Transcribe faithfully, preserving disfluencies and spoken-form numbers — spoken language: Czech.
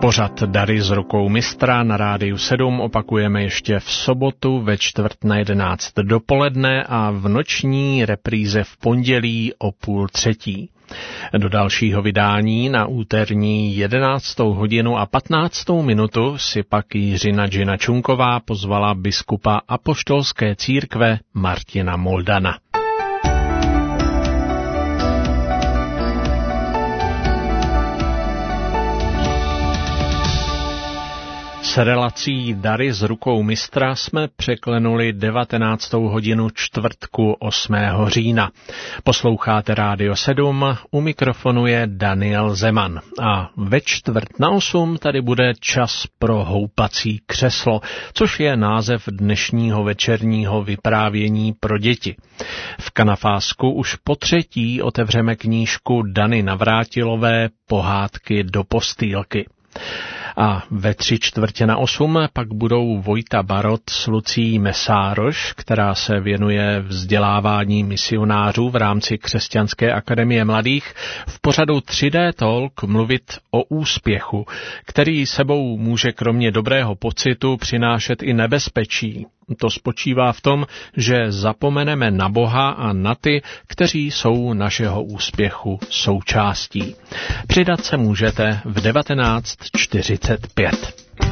Pořad Dary z rukou mistra na Rádiu sedm opakujeme ještě v sobotu ve čtvrt na jedenáct dopoledne a v noční repríze v pondělí o půl třetí. Do dalšího vydání na úterní jedenáctou hodinu a patnáctou minutu si pak Jiřina Džina Čunková pozvala biskupa apoštolské církve Martina Moldana. S relací Dary z rukou mistra jsme překlenuli devatenáctou hodinu čtvrtku osmého října. Posloucháte Rádio sedm, u mikrofonu je Daniel Zeman a ve čtvrt na osm tady bude čas pro houpací křeslo, což je název dnešního večerního vyprávění pro děti. V Kanafásku už po třetí otevřeme knížku Dany Navrátilové Pohádky do postýlky. A ve tři čtvrtě na osm pak budou Vojta Barot s Lucí Mesároš, která se věnuje vzdělávání misionářů v rámci Křesťanské akademie mladých, v pořadu tři dé Talk mluvit o úspěchu, který sebou může kromě dobrého pocitu přinášet i nebezpečí. To spočívá v tom, že zapomeneme na Boha a na ty, kteří jsou našeho úspěchu součástí. Přidat se můžete v devatenáct čtyřicet pět.